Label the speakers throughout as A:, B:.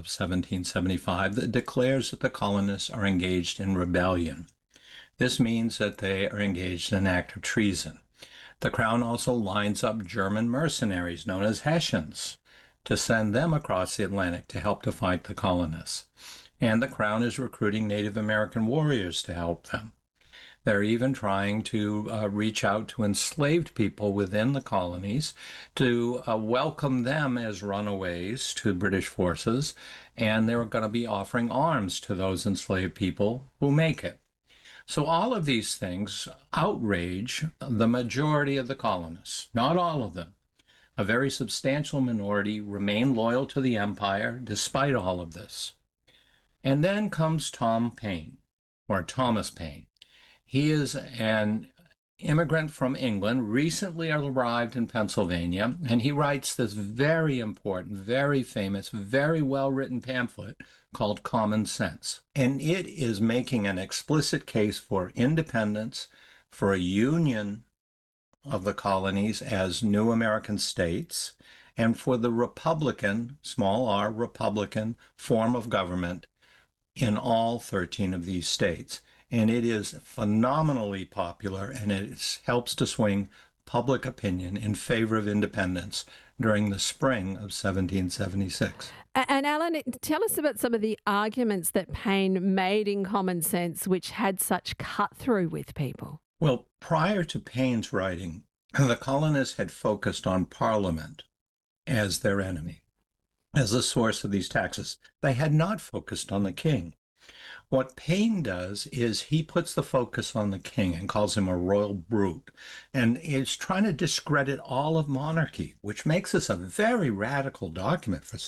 A: of 1775 that declares that the colonists are engaged in rebellion. This means that they are engaged in an act of treason. The Crown also lines up German mercenaries known as Hessians to send them across the Atlantic to help to fight the colonists. And the Crown is recruiting Native American warriors to help them. They're even trying to reach out to enslaved people within the colonies to welcome them as runaways to British forces, and they're going to be offering arms to those enslaved people who make it. So all of these things outrage the majority of the colonists, not all of them. A very substantial minority remain loyal to the empire despite all of this. And then comes Tom Paine, or Thomas Paine. He is an immigrant from England, recently arrived in Pennsylvania, and he writes this very important, very famous, very well-written pamphlet called Common Sense. And it is making an explicit case for independence, for a union of the colonies as new American states, and for the Republican, small r, Republican form of government in all 13 of these states. And it is phenomenally popular, and it helps to swing public opinion in favor of independence during the spring of 1776.
B: And Alan, tell us about some of the arguments that Paine made in Common Sense, which had such cut through with people.
A: Well, prior to Paine's writing, the colonists had focused on Parliament as their enemy, as the source of these taxes. They had not focused on the king. What Paine does is he puts the focus on the king and calls him a royal brute, and is trying to discredit all of monarchy, which makes this a very radical document for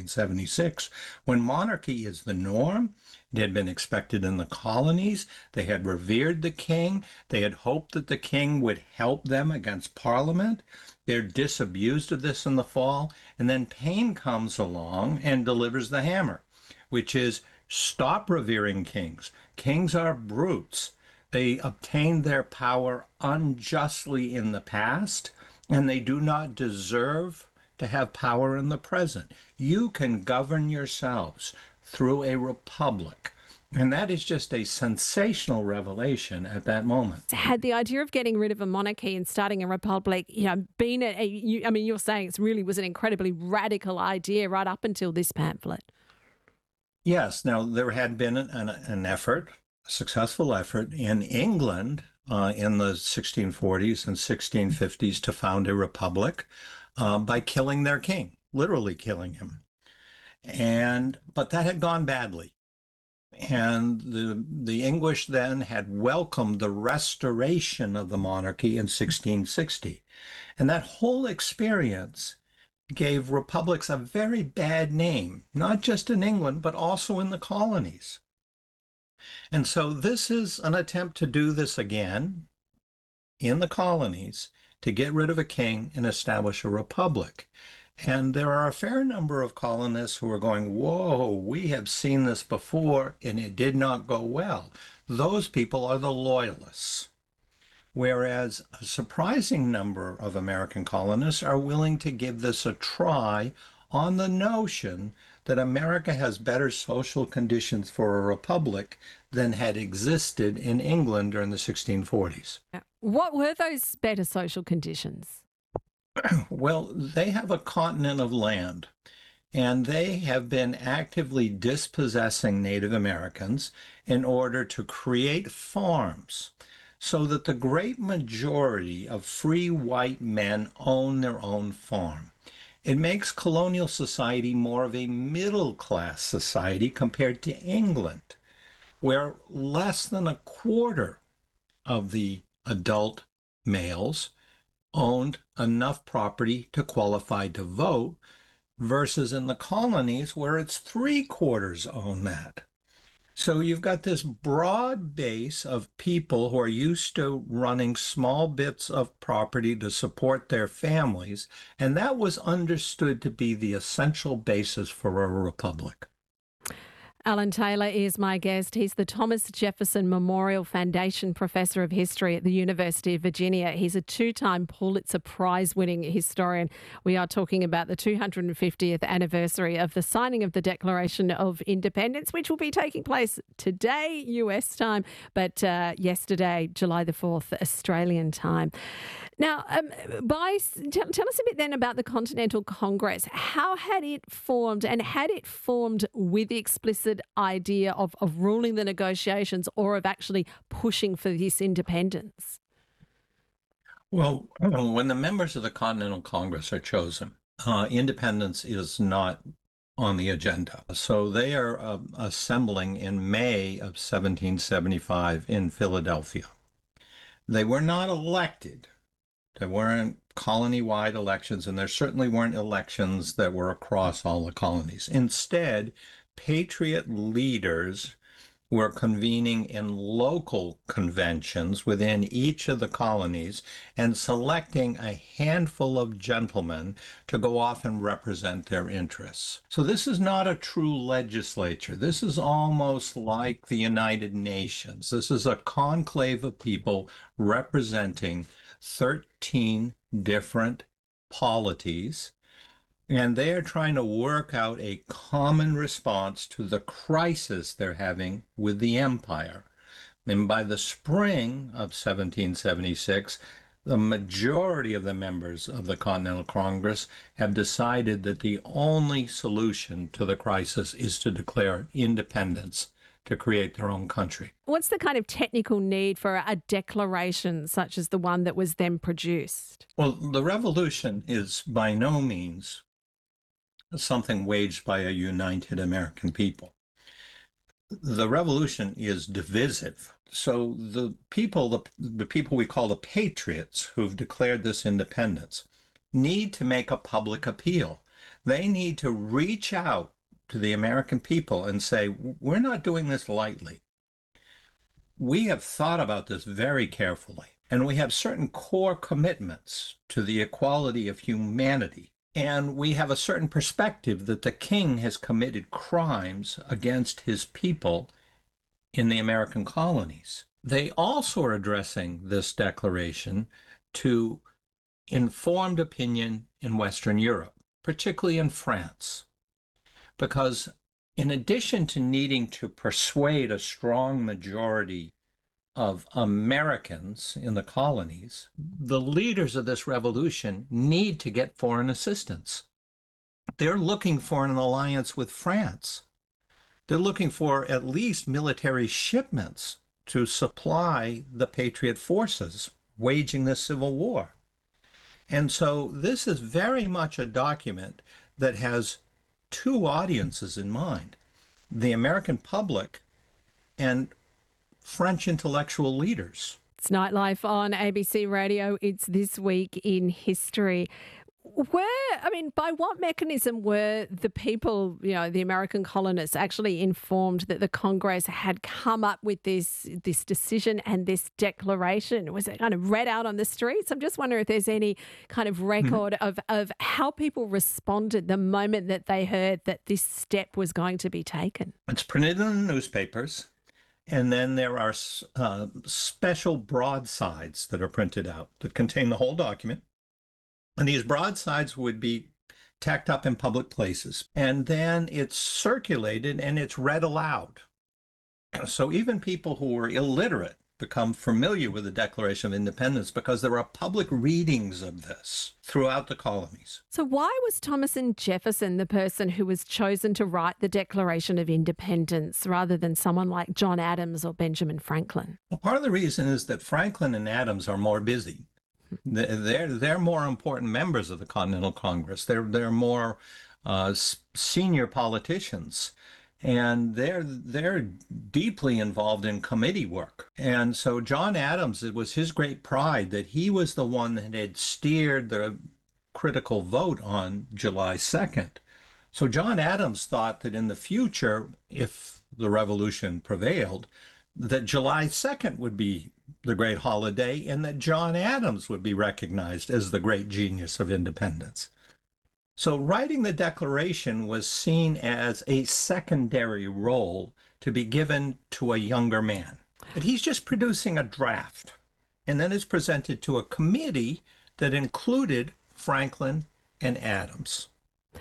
A: 1776, when monarchy is the norm. It had been expected in the colonies. They had revered the king. They had hoped that the king would help them against Parliament. They're disabused of this in the fall, and then Paine comes along and delivers the hammer, which is, stop revering kings. Kings are brutes. They obtained their power unjustly in the past, and they do not deserve to have power in the present. You can govern yourselves through a republic. And that is just a sensational revelation at that moment.
B: Had the idea of getting rid of a monarchy and starting a republic, been you're saying it really was an incredibly radical idea right up until this pamphlet.
A: Yes. Now, there had been an effort, a successful effort in England in the 1640s and 1650s to found a republic by killing their king, literally killing him. But that had gone badly. And the English then had welcomed the restoration of the monarchy in 1660. And that whole experience gave republics a very bad name, not just in England, but also in the colonies. And so this is an attempt to do this again in the colonies, to get rid of a king and establish a republic. And there are a fair number of colonists who are going, whoa, we have seen this before and it did not go well. Those people are the loyalists. Whereas a surprising number of American colonists are willing to give this a try on the notion that America has better social conditions for a republic than had existed in England during the 1640s.
B: What were those better social conditions?
A: Well, they have a continent of land, and they have been actively dispossessing Native Americans in order to create farms, so that the great majority of free white men own their own farm. It makes colonial society more of a middle-class society compared to England, where less than a quarter of the adult males owned enough property to qualify to vote, versus in the colonies where it's 3/4 own that. So you've got this broad base of people who are used to running small bits of property to support their families, and that was understood to be the essential basis for a republic.
B: Alan Taylor is my guest. He's the Thomas Jefferson Memorial Foundation Professor of History at the University of Virginia. He's a two-time Pulitzer Prize-winning historian. We are talking about the 250th anniversary of the signing of the Declaration of Independence, which will be taking place today, US time, but yesterday, July the 4th, Australian time. Now, tell us a bit then about the Continental Congress. How had it formed, and had it formed with the explicit idea of ruling the negotiations or of actually pushing for this independence?
A: Well, when the members of the Continental Congress are chosen, independence is not on the agenda. So they are assembling in May of 1775 in Philadelphia. They were not elected. There weren't colony-wide elections, and there certainly weren't elections that were across all the colonies. Instead, patriot leaders were convening in local conventions within each of the colonies and selecting a handful of gentlemen to go off and represent their interests. So this is not a true legislature. This is almost like the United Nations. This is a conclave of people representing 13 different polities, and they are trying to work out a common response to the crisis they're having with the empire. And by the spring of 1776, the majority of the members of the Continental Congress have decided that the only solution to the crisis is to declare independence, to create their own country.
B: What's the kind of technical need for a declaration such as the one that was then produced?
A: Well, the revolution is by no means something waged by a united American people. The revolution is divisive. So the people we call the patriots who've declared this independence need to make a public appeal. They need to reach out to the American people and say, we're not doing this lightly. We have thought about this very carefully, and we have certain core commitments to the equality of humanity. And we have a certain perspective that the king has committed crimes against his people in the American colonies. They also are addressing this declaration to informed opinion in Western Europe, particularly in France. Because in addition to needing to persuade a strong majority of Americans in the colonies, the leaders of this revolution need to get foreign assistance. They're looking for an alliance with France. They're looking for at least military shipments to supply the patriot forces waging this civil war. And so this is very much a document that has two audiences in mind: the American public and French intellectual leaders.
B: It's Nightlife on ABC Radio. It's This Week in History. By what mechanism were the people, the American colonists, actually informed that the Congress had come up with this decision and this declaration? Was it kind of read out on the streets? I'm just wondering if there's any kind of record of how people responded the moment that they heard that this step was going to be taken.
A: It's printed in the newspapers, and then there are special broadsides that are printed out that contain the whole document. And these broadsides would be tacked up in public places. And then it's circulated and it's read aloud. So even people who were illiterate become familiar with the Declaration of Independence because there are public readings of this throughout the colonies.
B: So why was Thomas and Jefferson the person who was chosen to write the Declaration of Independence rather than someone like John Adams or Benjamin Franklin?
A: Well, part of the reason is that Franklin and Adams are more busy. They're more important members of the Continental Congress. They're more senior politicians, and they're deeply involved in committee work. And so John Adams, it was his great pride that he was the one that had steered the critical vote on July 2nd. So John Adams thought that in the future, if the revolution prevailed, that July 2nd would be the great holiday and that John Adams would be recognized as the great genius of independence. So writing the Declaration was seen as a secondary role to be given to a younger man. But he's just producing a draft, and then it's presented to a committee that included Franklin and Adams.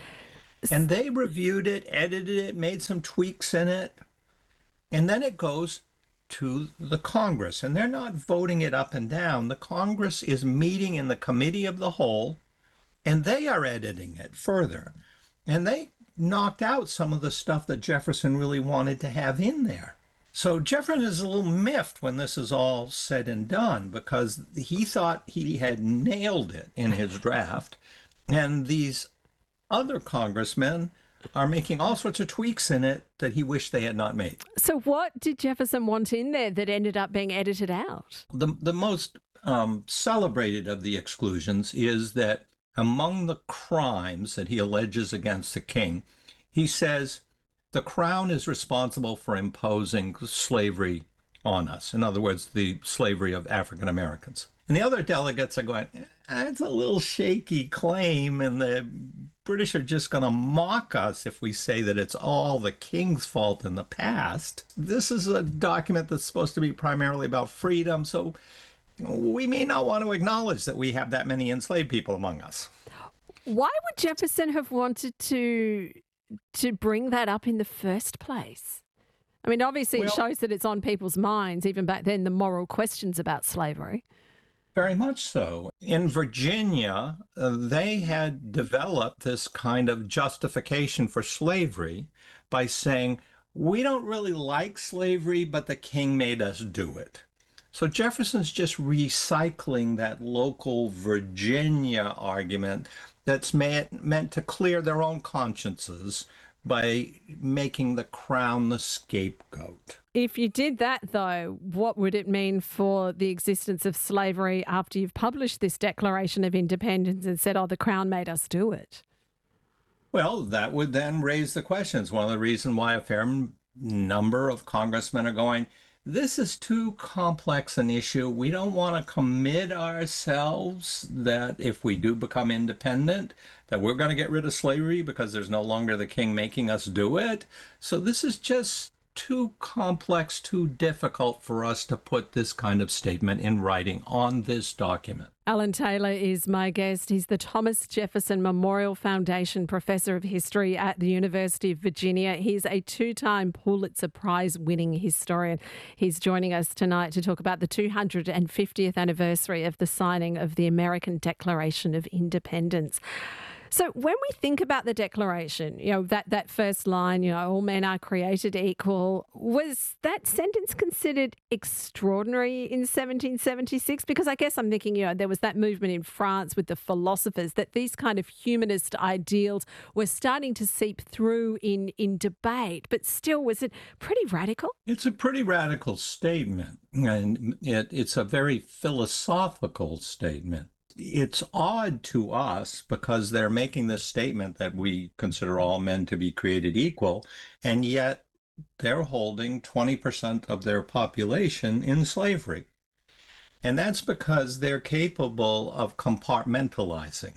A: And they reviewed it, edited it, made some tweaks in it, and then it goes to the Congress. And they're not voting it up and down. The Congress is meeting in the Committee of the Whole, and they are editing it further. And they knocked out some of the stuff that Jefferson really wanted to have in there. So Jefferson is a little miffed when this is all said and done because he thought he had nailed it in his draft. And these other congressmen are making all sorts of tweaks in it that he wished they had not made.
B: So, what did Jefferson want in there that ended up being edited out?
A: The most celebrated of the exclusions is that among the crimes that he alleges against the king, he says the crown is responsible for imposing slavery on us. In other words, the slavery of African Americans. And the other delegates are going, that's a little shaky claim, and the British are just going to mock us if we say that it's all the king's fault in the past. This is a document that's supposed to be primarily about freedom, so we may not want to acknowledge that we have that many enslaved people among us.
B: Why would Jefferson have wanted to bring that up in the first place? I mean, obviously it shows that it's on people's minds, even back then, the moral questions about slavery.
A: Very much so. In Virginia, they had developed this kind of justification for slavery by saying, we don't really like slavery, but the king made us do it. So Jefferson's just recycling that local Virginia argument that's meant to clear their own consciences by making the crown the scapegoat.
B: If you did that, though, what would it mean for the existence of slavery after you've published this Declaration of Independence and said, oh, the crown made us do it?
A: Well, that would then raise the questions. One of the reasons why a fair number of congressmen are going, this is too complex an issue. We don't want to commit ourselves that if we do become independent, that we're going to get rid of slavery because there's no longer the king making us do it. So this is just too complex, too difficult for us to put this kind of statement in writing on this document.
B: Alan Taylor is my guest. He's the Thomas Jefferson Memorial Foundation Professor of History at the University of Virginia. He's a two-time Pulitzer Prize-winning historian. He's joining us tonight to talk about the 250th anniversary of the signing of the American Declaration of Independence. So when we think about the Declaration, that first line, all men are created equal, was that sentence considered extraordinary in 1776? Because I guess I'm thinking, there was that movement in France with the philosophers that these kind of humanist ideals were starting to seep through in debate. But still, was it pretty radical?
A: It's a pretty radical statement, and it's a very philosophical statement. It's odd to us because they're making this statement that we consider all men to be created equal, and yet they're holding 20% of their population in slavery. And that's because they're capable of compartmentalizing.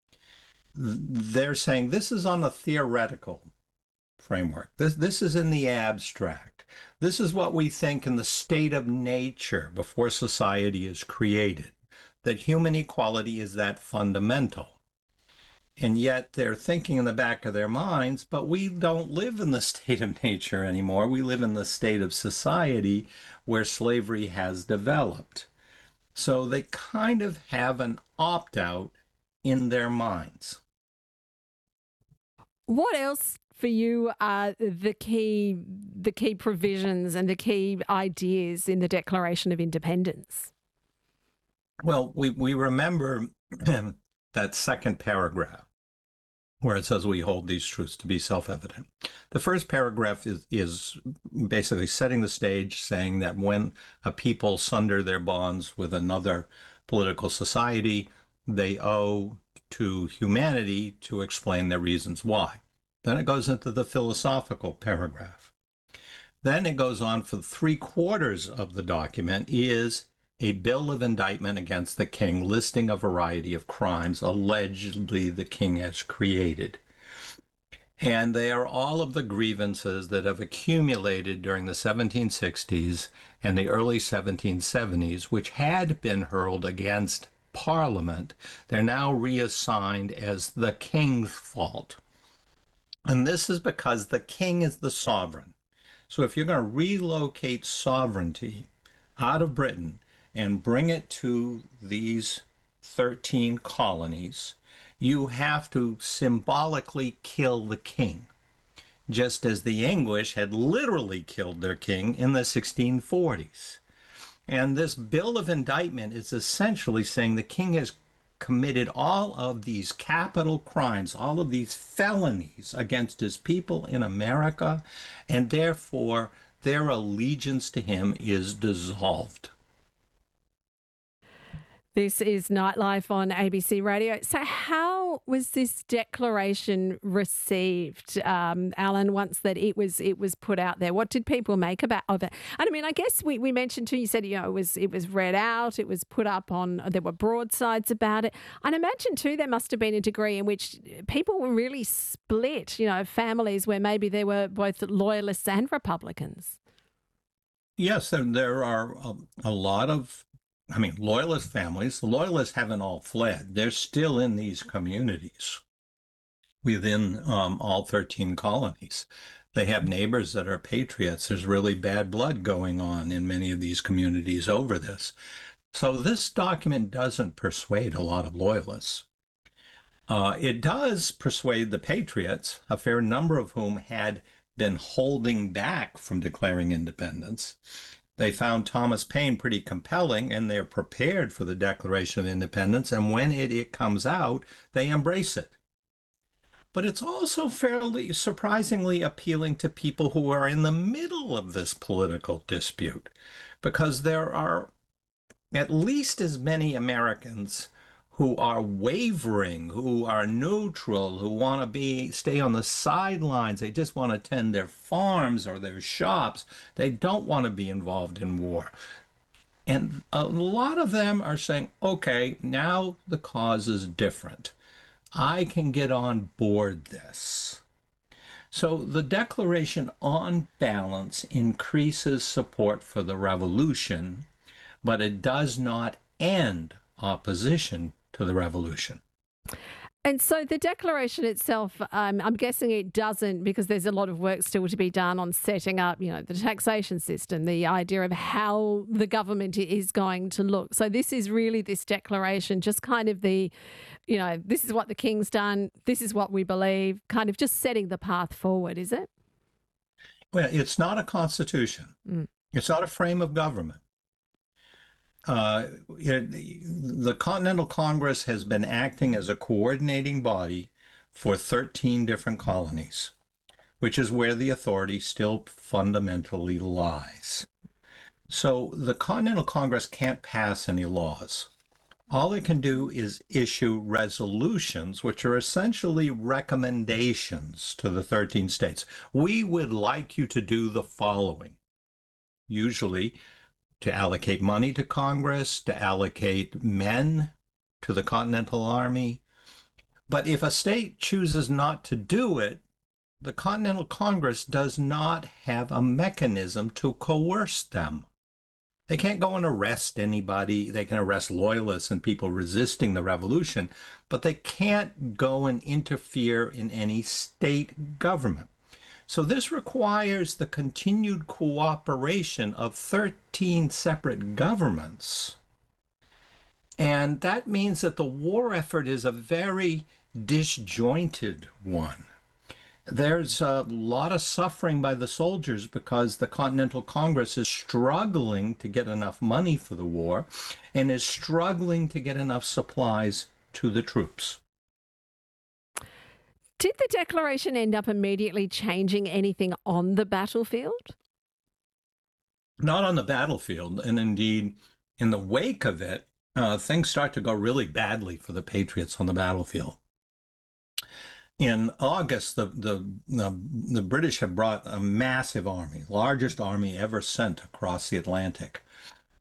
A: They're saying this is on a theoretical framework. This is in the abstract. This is what we think in the state of nature before society is created. That human equality is that fundamental. And yet they're thinking in the back of their minds, but we don't live in the state of nature anymore. We live in the state of society where slavery has developed. So they kind of have an opt-out in their minds.
B: What else for you are the key provisions and the key ideas in the Declaration of Independence?
A: Well, we remember that second paragraph where it says we hold these truths to be self-evident. The first paragraph is basically setting the stage, saying that when a people sunder their bonds with another political society, they owe to humanity to explain their reasons why. Then it goes into the philosophical paragraph. Then it goes on for 3/4 of the document is a bill of indictment against the king listing a variety of crimes allegedly the king has created. And they are all of the grievances that have accumulated during the 1760s and the early 1770s, which had been hurled against Parliament. They're now reassigned as the king's fault. And this is because the king is the sovereign. So if you're going to relocate sovereignty out of Britain and bring it to these 13 colonies, you have to symbolically kill the king, just as the English had literally killed their king in the 1640s. And this bill of indictment is essentially saying the king has committed all of these capital crimes, all of these felonies against his people in America, and therefore their allegiance to him is dissolved.
B: This is Nightlife on ABC Radio. So, how was this declaration received, Alan? Once that it was put out there, what did people make of it? And I mean, I guess we mentioned too. You said it was read out, it was put up on. There were broadsides about it, and I imagine too there must have been a degree in which people were really split. Families where maybe there were both loyalists and Republicans.
A: Yes, and there are a lot of loyalist families. The loyalists haven't all fled. They're still in these communities within all 13 colonies. They have neighbors that are patriots. There's really bad blood going on in many of these communities over this. So this document doesn't persuade a lot of loyalists. It does persuade the patriots, a fair number of whom had been holding back from declaring independence. They found Thomas Paine pretty compelling, and they're prepared for the Declaration of Independence. And when it comes out, they embrace it. But it's also fairly surprisingly appealing to people who are in the middle of this political dispute, because there are at least as many Americans who are wavering, who are neutral, who want to stay on the sidelines. They just want to tend their farms or their shops. They don't want to be involved in war. And a lot of them are saying, okay, now the cause is different. I can get on board this. So the Declaration on balance increases support for the revolution, but it does not end opposition to the revolution.
B: And so the declaration itself, I'm guessing it doesn't, because there's a lot of work still to be done on setting up, the taxation system, the idea of how the government is going to look. So this is really this declaration, just kind of this is what the king's done, this is what we believe, kind of just setting the path forward, is it?
A: Well, it's not a constitution. It's not a frame of government. The Continental Congress has been acting as a coordinating body for 13 different colonies, which is where the authority still fundamentally lies. So the Continental Congress can't pass any laws. All it can do is issue resolutions, which are essentially recommendations to the 13 states. We would like you to do the following. Usually, to allocate money to Congress, to allocate men to the Continental Army. But if a state chooses not to do it, the Continental Congress does not have a mechanism to coerce them. They can't go and arrest anybody. They can arrest loyalists and people resisting the revolution, but they can't go and interfere in any state government. So this requires the continued cooperation of 13 separate governments. And that means that the war effort is a very disjointed one. There's a lot of suffering by the soldiers because the Continental Congress is struggling to get enough money for the war and is struggling to get enough supplies to the troops.
B: Did the declaration end up immediately changing anything on the battlefield?
A: Not on the battlefield. And indeed, in the wake of it, things start to go really badly for the Patriots on the battlefield. In August, the British have brought a massive army, largest army ever sent across the Atlantic.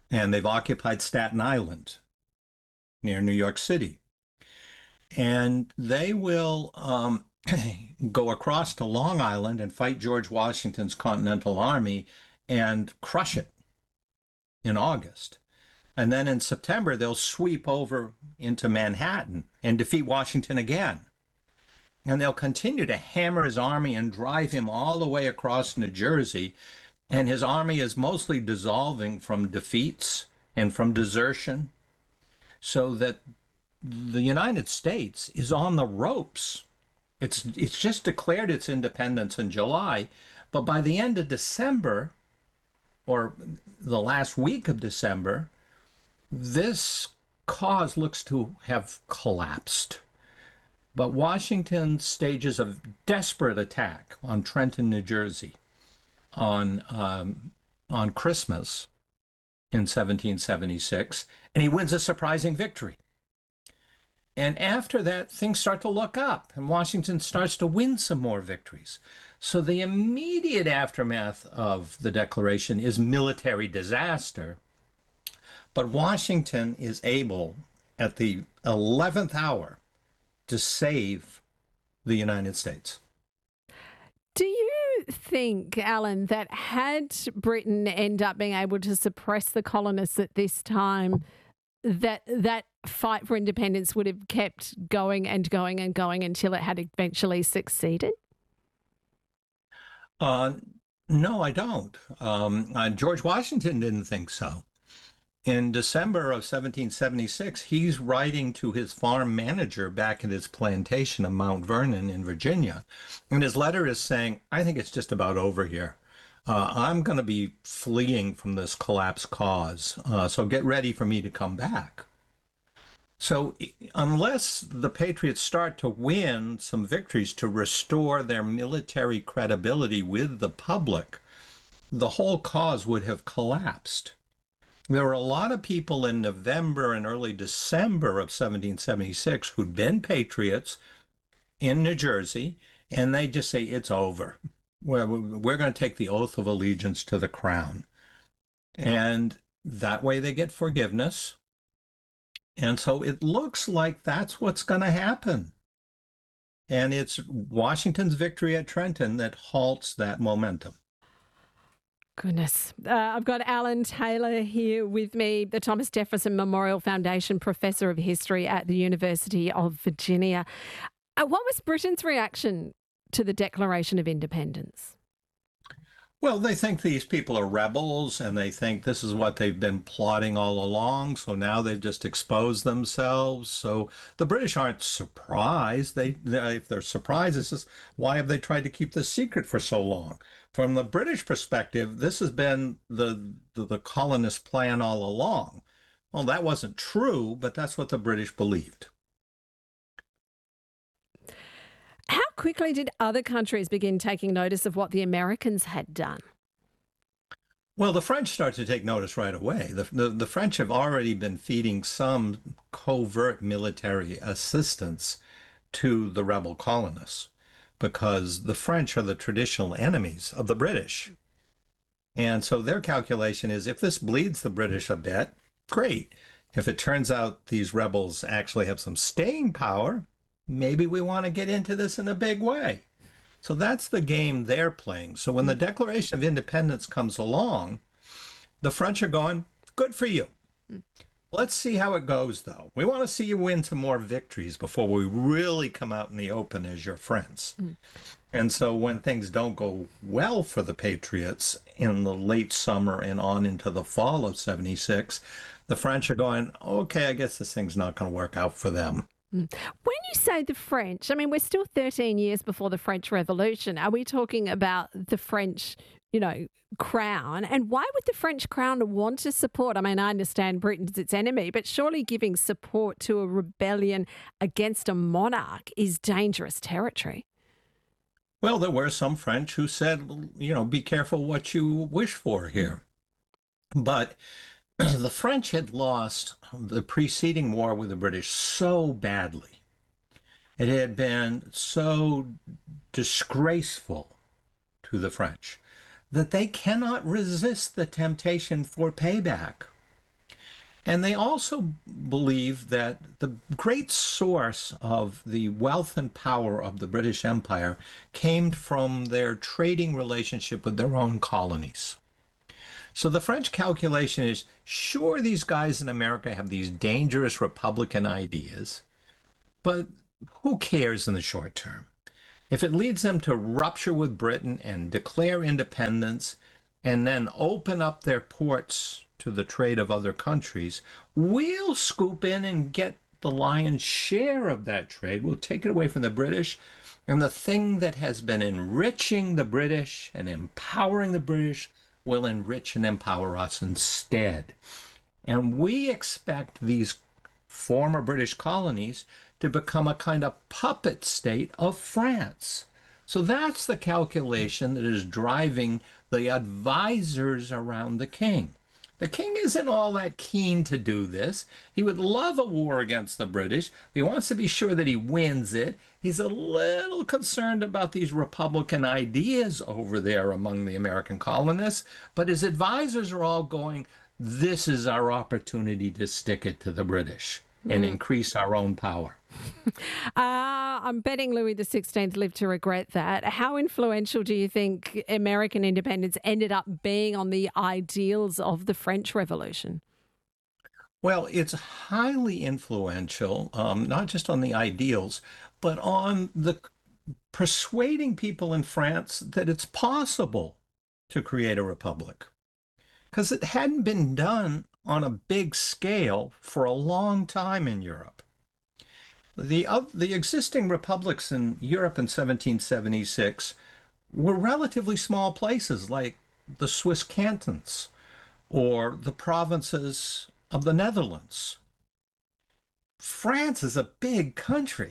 A: and they've occupied Staten Island near New York City. And they will go across to Long Island and fight George Washington's Continental Army and crush it in August. And then in September, they'll sweep over into Manhattan and defeat Washington again. And they'll continue to hammer his army and drive him all the way across New Jersey. And his army is mostly dissolving from defeats and from desertion, so that the United States is on the ropes. It's just declared its independence in July, but by the end of December, or the last week of December, this cause looks to have collapsed. But Washington stages a desperate attack on Trenton, New Jersey, on Christmas in 1776, and he wins a surprising victory. And after that, things start to look up, and Washington starts to win some more victories. So the immediate aftermath of the Declaration is military disaster. But Washington is able, at the 11th hour, to save the United States.
B: Do you think, Alan, that had Britain end up being able to suppress the colonists at this time, that fight for independence would have kept going and going and going until it had eventually succeeded?
A: No, I don't. George Washington didn't think so. In December of 1776, he's writing to his farm manager back at his plantation of Mount Vernon in Virginia. And his letter is saying, I think it's just about over here. I'm going to be fleeing from this collapsed cause. So get ready for me to come back. So unless the Patriots start to win some victories to restore their military credibility with the public, the whole cause would have collapsed. There were a lot of people in November and early December of 1776 who'd been patriots in New Jersey, and they just say, it's over. We're going to take the oath of allegiance to the crown. And that way they get forgiveness. And so it looks like that's what's going to happen. And it's Washington's victory at Trenton that halts that momentum.
B: Goodness. I've got Alan Taylor here with me, the Thomas Jefferson Memorial Foundation Professor of History at the University of Virginia. What was Britain's reaction to the Declaration of Independence?
A: Well, they think these people are rebels, and they think this is what they've been plotting all along. So now they've just exposed themselves. So the British aren't surprised. If they're surprised, it's just, why have they tried to keep this secret for so long? From the British perspective, this has been the colonist plan all along. Well, that wasn't true, but that's what the British believed.
B: How quickly did other countries begin taking notice of what the Americans had done?
A: Well, the French start to take notice right away. The French have already been feeding some covert military assistance to the rebel colonists, because the French are the traditional enemies of the British. And so their calculation is, if this bleeds the British a bit, great. If it turns out these rebels actually have some staying power, maybe we want to get into this in a big way. So that's the game they're playing. So when the Declaration of Independence comes along, the French are going, good for you. Let's see how it goes, though. We want to see you win some more victories before we really come out in the open as your friends. And so when things don't go well for the Patriots in the late summer and on into the fall of 76, the French are going, okay, I guess this thing's not going to work out for them.
B: When you say the French, I mean, we're still 13 years before the French Revolution. Are we talking about the French, crown? And why would the French crown want to support? I mean, I understand Britain's its enemy, but surely giving support to a rebellion against a monarch is dangerous territory.
A: Well, there were some French who said, be careful what you wish for here. But the French had lost the preceding war with the British so badly. It had been so disgraceful to the French that they cannot resist the temptation for payback. And they also believe that the great source of the wealth and power of the British Empire came from their trading relationship with their own colonies. So the French calculation is sure, these guys in America have these dangerous Republican ideas, but who cares in the short term? If it leads them to rupture with Britain and declare independence and then open up their ports to the trade of other countries, we'll scoop in and get the lion's share of that trade. We'll take it away from the British. And the thing that has been enriching the British and empowering the British will enrich and empower us instead. And we expect these former British colonies to become a kind of puppet state of France. So that's the calculation that is driving the advisors around the king. The king isn't all that keen to do this. He would love a war against the British. He wants to be sure that he wins it. He's a little concerned about these Republican ideas over there among the American colonists, but his advisors are all going, this is our opportunity to stick it to the British and increase our own power.
B: I'm betting Louis XVI lived to regret that. How influential do you think American independence ended up being on the ideals of the French Revolution?
A: Well, it's highly influential, not just on the ideals, but on the persuading people in France that it's possible to create a republic. Because it hadn't been done on a big scale for a long time in Europe. The existing republics in Europe in 1776 were relatively small places like the Swiss cantons or the provinces of the Netherlands. France is a big country.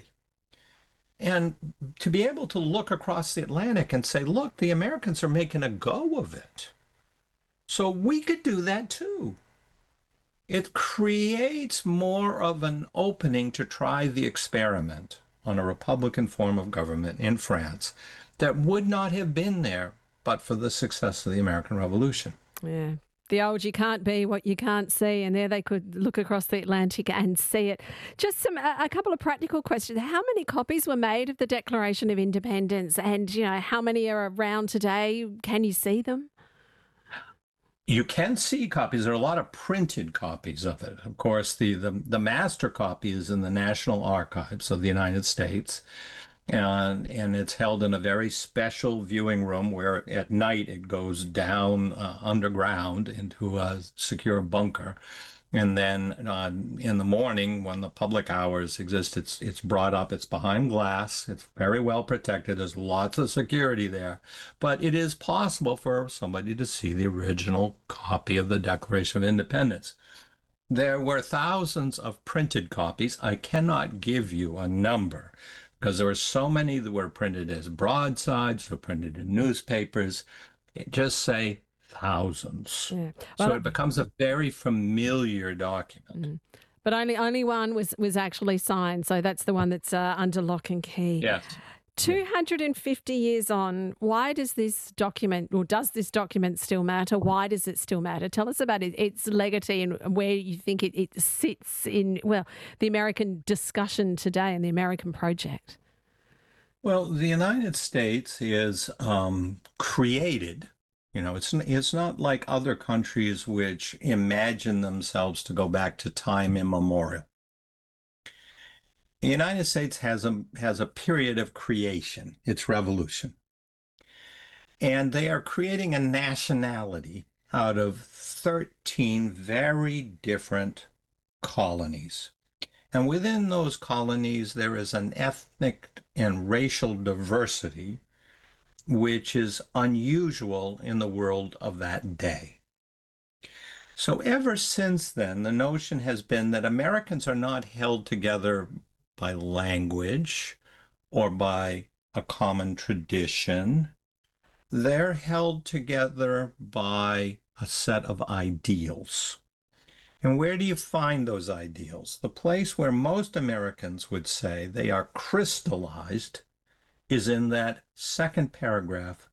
A: And to be able to look across the Atlantic and say, look, the Americans are making a go of it. So we could do that too. It creates more of an opening to try the experiment on a Republican form of government in France that would not have been there but for the success of the American Revolution.
B: Yeah. The old you can't be what you can't see, and there they could look across the Atlantic and see it. Just a couple of practical questions. How many copies were made of the Declaration of Independence, and how many are around today? Can you see them?
A: You can see copies. There are a lot of printed copies of it. Of course, the master copy is in the National Archives of the United States, and it's held in a very special viewing room where at night it goes down underground into a secure bunker. And then in the morning, when the public hours exist, it's brought up. It's behind glass. It's very well protected. There's lots of security there. But it is possible for somebody to see the original copy of the Declaration of Independence. There were thousands of printed copies. I cannot give you a number because there were so many that were printed as broadsides, were printed in newspapers. Just say thousands.
B: Yeah.
A: So
B: Well,
A: it becomes a very familiar document.
B: but only one was actually signed, so that's the one that's under lock and key.
A: Yes.
B: 250 years on, why does this document, or does this document still matter? Why does it still matter? Tell us about its legacy and where you think it sits in, well, the American discussion today and the American project.
A: Well, the United States is created. It's not like other countries which imagine themselves to go back to time immemorial. The United States has a period of creation, its revolution. And they are creating a nationality out of 13 very different colonies. And within those colonies, there is an ethnic and racial diversity which is unusual in the world of that day. So ever since then, the notion has been that Americans are not held together by language or by a common tradition. They're held together by a set of ideals. And where do you find those ideals? The place where most Americans would say they are crystallized is in that second paragraph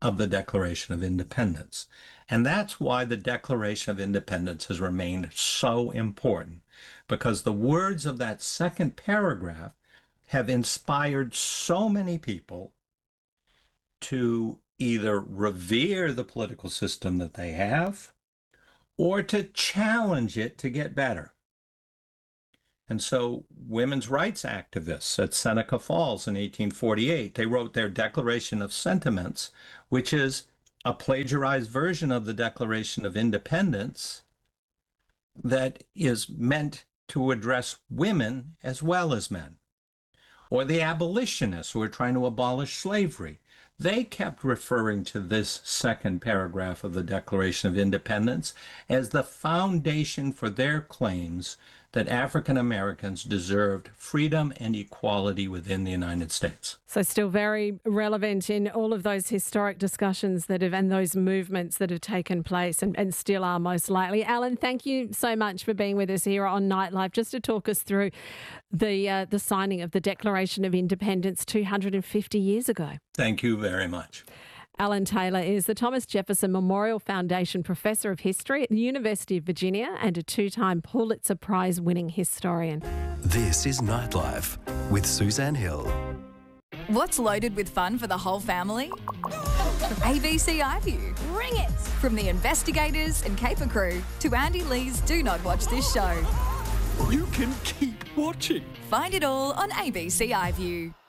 A: of the Declaration of Independence. And that's why the Declaration of Independence has remained so important, because the words of that second paragraph have inspired so many people to either revere the political system that they have or to challenge it to get better. And so women's rights activists at Seneca Falls in 1848, they wrote their Declaration of Sentiments, which is a plagiarized version of the Declaration of Independence that is meant to address women as well as men. Or the abolitionists who are trying to abolish slavery. They kept referring to this second paragraph of the Declaration of Independence as the foundation for their claims that African Americans deserved freedom and equality within the United States.
B: So still very relevant in all of those historic discussions that have and those movements that have taken place and still are most likely. Alan, thank you so much for being with us here on Nightlife, just to talk us through the signing of the Declaration of Independence 250 years ago.
A: Thank you very much.
B: Alan Taylor is the Thomas Jefferson Memorial Foundation Professor of History at the University of Virginia and a two-time Pulitzer Prize-winning historian.
C: This is Nightlife with Suzanne Hill.
D: What's loaded with fun for the whole family? ABC iView. Bring it! From the investigators and caper crew to Andy Lee's Do Not Watch This Show.
C: You can keep watching.
D: Find it all on ABC iView.